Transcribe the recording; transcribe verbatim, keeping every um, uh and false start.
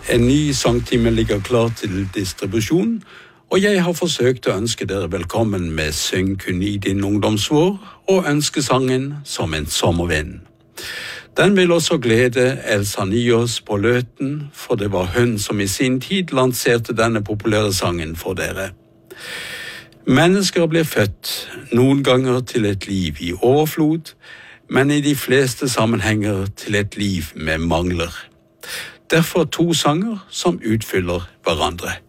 En ny sangtime ligger klar til distribusjon, og jeg har forsøkt å ønske dere velkommen med Syng kun i din ungdomsvår og ønskesangen Som en sommervind. Den vil også glede Elsa Nyås på Løten, for det var hun som i sin tid lanserte denne populære sangen for dere. Mennesker blir født noen ganger til et liv i overflod, men i de fleste sammenhenger til et liv med mangler. Derfor to sanger som utfyller hverandre.